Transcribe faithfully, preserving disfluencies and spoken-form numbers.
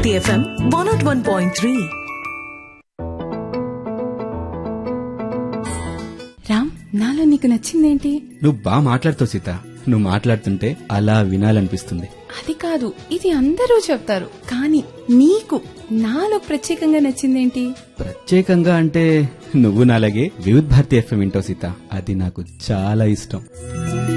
Bharati FM one not one point three. Ram, నాలో నీకు నచ్చిందేంటి? నువ్వు బాగా మాట్లాడుతావు సీత. నువ్వు మాట్లాడుతుంటే అలా వినాలనిపిస్తుంది. అది కాదు, ఇది అందరూ చెప్తారు, కానీ నీకు నాలో ప్రత్యేకంగా నచ్చిందేంటి? ప్రత్యేకంగా అంటే నువ్వు నాలాగే వివిధ్ భారతి ఎఫ్ఎం వింటావు సీత. అది నాకు చాలా ఇష్టం.